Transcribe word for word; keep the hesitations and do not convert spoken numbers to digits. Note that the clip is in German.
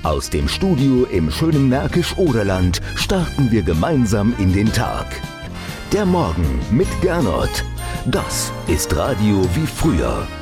Aus dem Studio im schönen Märkisch-Oderland starten wir gemeinsam in den Tag. Der Morgen mit Gernot. Das ist Radio wie früher.